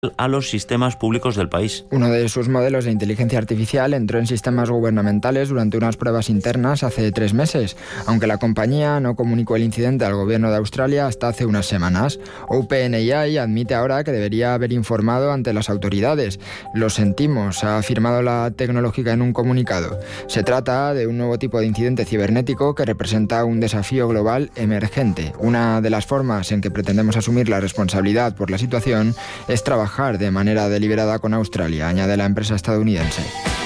a los sistemas públicos del país. Uno de sus modelos de inteligencia artificial entró en sistemas gubernamentales durante unas pruebas internas hace 3 meses, aunque la compañía no comunicó el incidente al gobierno de Australia hasta hace unas semanas. OpenAI admite ahora que debería haber informado ante las autoridades. Lo sentimos, ha afirmado la tecnológica en un comunicado. Se trata de un nuevo tipo de incidente cibernético que representa un desafío global emergente. Una de las formas en que pretendemos asumir la responsabilidad por la situación es trabajar de manera deliberada con Australia, añade la empresa estadounidense.